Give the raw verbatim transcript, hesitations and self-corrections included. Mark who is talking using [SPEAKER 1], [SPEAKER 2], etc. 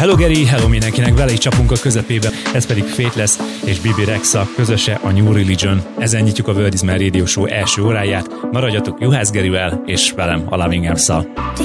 [SPEAKER 1] Hello Geri, hello mindenkinek, vele is csapunk a közepébe, ez pedig Faithless és Bibi Rexha közöse a New Religion. Ezen nyitjuk a World is Man Radio Show első óráját, maradjatok Juhász Gerivel és velem, a Loving Arms-szal.